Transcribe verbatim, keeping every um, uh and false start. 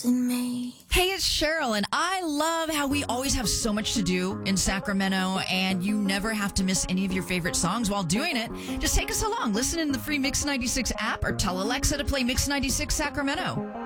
in me. Hey, it's Cheryl, and I love how we always have so much to do in Sacramento, and you never have to miss any of your favorite songs while doing it. Just take us along. Listen in the free Mix ninety-six app or tell Alexa to play Mix ninety-six Sacramento.